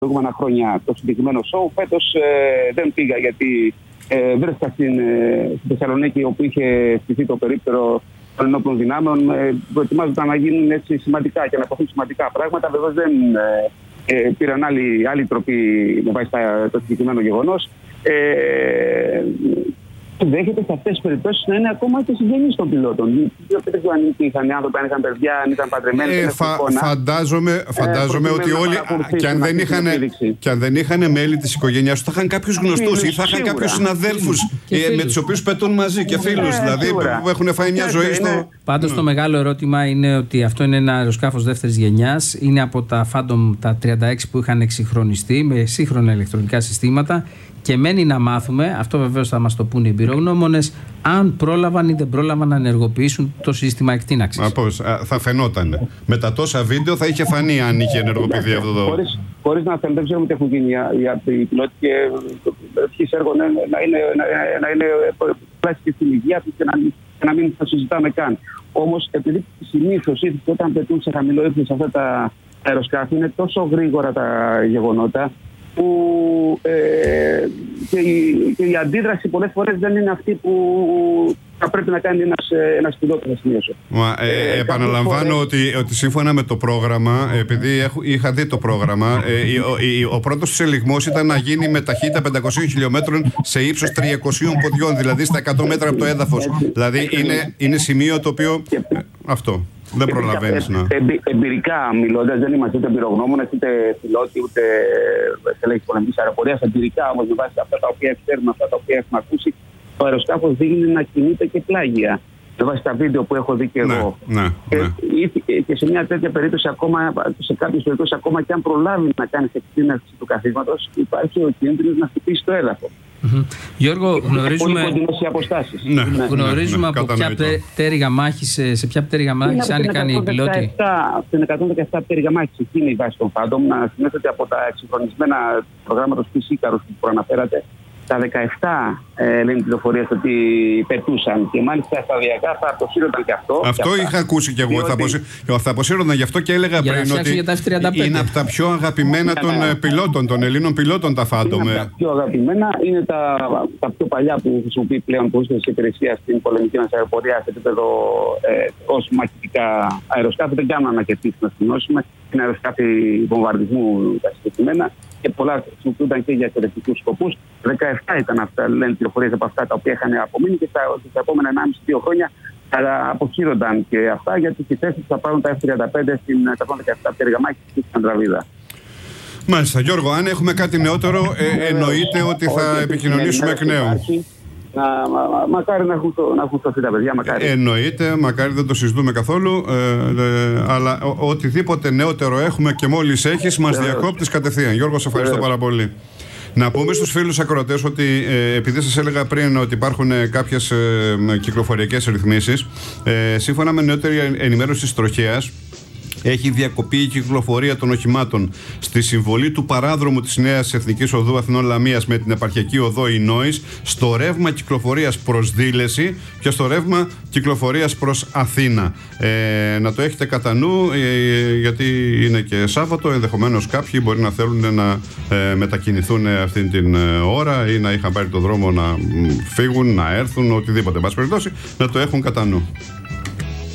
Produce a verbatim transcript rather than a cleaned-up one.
προηγούμενα χρόνια το συγκεκριμένο σοου. Φέτος ε, δεν πήγα γιατί ε, βρέθηκα στην, ε, στη Θεσσαλονίκη, όπου είχε στηθεί το περίπτερο των ενόπλων δυνάμεων. Ε, προετοιμάζονταν να γίνουν έτσι σημαντικά και να υποθούν σημαντικά πράγματα. Βεβαίως δεν ε, ε, πήραν άλλη, άλλη τροπή με βάση το συγκεκριμένο γεγονός. Ε, Δέχεται σε αυτές τις περιπτώσεις να είναι ακόμα και συγγενείς των πιλότων. Δεν ξέρω αν είχαν άνθρωποι, αν είχαν παιδιά, αν ήταν παντρεμένοι. Ε, φα, φαντάζομαι φαντάζομαι ε, ότι όλοι, και αν, δεν είχαν, και αν δεν είχαν μέλη της οικογένειας του, θα είχαν κάποιους γνωστούς ή θα είχαν κάποιους συναδέλφους ε, με τους οποίους πετούν μαζί και φίλους. Ε, δηλαδή σίγουρα. Που έχουν φάει μια ζωή στο. Πάντως το μεγάλο ερώτημα είναι ότι αυτό είναι ένα αεροσκάφος δεύτερης γενιάς. Είναι από τα Phantom τα τριάντα έξι που είχαν εξυγχρονιστεί με σύγχρονα ηλεκτρονικά συστήματα. Και μένει να μάθουμε, αυτό βεβαίως θα μας το πούνε οι εμπειρογνώμονες, αν πρόλαβαν ή δεν πρόλαβαν να ενεργοποιήσουν το σύστημα εκτείναξης. Α, πώς, α, θα φαινόταν. Με τα τόσα βίντεο θα είχε φανεί αν είχε ενεργοποιηθεί αυτό το. Χωρίς, χωρίς να θέλουν, δεν ξέρουμε τι έχουν γίνει οι πιλότοι και ευχής έργο να είναι, να είναι πλάσικοι στην υγεία τους και να, και να μην θα συζητάμε καν. Όμως, επειδή συνήθως όταν πετούν σε χαμηλό ύψος αυτά τα αεροσκάφη, είναι τόσο γρήγορα τα γεγονότα, που ε, και, η, και η αντίδραση πολλές φορές δεν είναι αυτή που θα πρέπει να κάνει ένας, ένας πιλότος. Μα, ε, ε, επαναλαμβάνω φορές... ότι, ότι σύμφωνα με το πρόγραμμα, επειδή έχω, είχα δει το πρόγραμμα, ε, ο, ο, ο πρώτος τους ελιγμός ήταν να γίνει με ταχύτητα πεντακόσιων χιλιόμετρων σε ύψος τριακοσίων ποδιών, δηλαδή στα εκατό μέτρα από το έδαφος. Δηλαδή είναι, είναι σημείο το οποίο... Ε, αυτό. Δεν προλαβαίνεις να. Εμπειρικά μιλώντας, δεν είμαστε ούτε εμπειρογνώμονες, ούτε πιλότοι, ούτε στελέχοι πολεμικής αεροπορίας. Εμπειρικά όμως, με βάση αυτά τα οποία ξέρουμε, αυτά τα οποία έχουμε ακούσει, το αεροσκάφος δείχνει να κινείται και πλάγια. Με βάση τα βίντεο που έχω δει και ναι, εγώ. Ναι, και, ναι. και σε μια τέτοια περίπτωση, ακόμα, σε κάποιες περιπτώσεις, ακόμα και αν προλάβει να κάνει εκτείναξη του καθίσματος, υπάρχει ο κίνδυνος να χτυπήσει το έδαφος. Mm-hmm. Γιώργο, γνωρίζουμε, ναι, ναι, γνωρίζουμε ναι, ναι, από ποια πτέρυγα μάχης, σε ποια πτέρυγα μάχης άνοικαν οι πιλότοι. Στην εκατόν δεκαεπτά πτέρυγα μάχης, εκεί είναι η βάση των Phantom. Να θυμάστε ότι από τα εξυγχρονισμένα προγράμματα του Icarus που προαναφέρατε, τα δεκαεπτά ε, λένε πληροφορίες ότι πετούσαν και μάλιστα σταδιακά θα αποσύρονταν και αυτό. Αυτό και είχα ακούσει κι εγώ. Διότι... Θα, αποσύ... θα αποσύρονταν γι' αυτό και έλεγα για πριν ότι είναι από τα πιο αγαπημένα των yeah, πιλότων, των Ελλήνων πιλότων τα Phantom. Είναι τα πιο αγαπημένα, είναι τα, τα πιο παλιά που χρησιμοποιεί πλέον που είστε σε υπηρεσία στην πολεμική μας αεροπορία σε επίπεδο ε, ως μαχητικά αεροσκάφη. Δεν κάνουν ανακαιτήσεις να σημειώσουμε. Είναι αεροσκάφη βομβαρδισμού τα συγκεκριμένα και πολλά χρησιμοποιούνταν και για εκπαιδευτικούς σκοπούς. δεκαεπτά ήταν αυτά, λένε πληροφορίες από αυτά τα οποία είχαν απομείνει και στα, στα επόμενα ενάμιση με δύο χρόνια θα αποσύρονταν και αυτά, γιατί στη θέση θα πάρουν τα εφ τριάντα πέντε στην εκατόν δεκαεπτά πτέρυγα μάχης και στην Ανδραβίδα. Μάλιστα, Γιώργο, αν έχουμε κάτι νεότερο, ε, εννοείται ότι θα επικοινωνήσουμε εκ νέου. Να, μα, μα, μακάρι να έχουν, να έχουν σωθεί τα παιδιά, μακάρι. Εννοείται, μακάρι δεν το συζητούμε καθόλου, ε, ε, αλλά ο, οτιδήποτε νεότερο έχουμε και μόλις έχεις μας διακόπτεις κατευθείαν. Γιώργο, σε ευχαριστώ πάρα πολύ. Να πούμε στους φίλους ακροατές ότι ε, επειδή σας έλεγα πριν ότι υπάρχουν ε, κάποιες ε, κυκλοφοριακές ρυθμίσεις, ε, σύμφωνα με νεότερη ενημέρωση της Τροχέας, έχει διακοπεί η κυκλοφορία των οχημάτων στη συμβολή του παράδρομου της Νέας Εθνικής Οδού Αθηνών Λαμίας με την επαρχιακή οδό Ινόης, στο ρεύμα κυκλοφορίας προς Δήλεση και στο ρεύμα κυκλοφορίας προς Αθήνα. Ε, να το έχετε κατά νου, ε, γιατί είναι και Σάββατο, ενδεχομένως κάποιοι μπορεί να θέλουν να ε, μετακινηθούν αυτή την ε, ώρα ή να είχαν πάρει το δρόμο να φύγουν, να έρθουν, οτιδήποτε. Εν πάση περιπτώσει, να το έχουν κατά νου.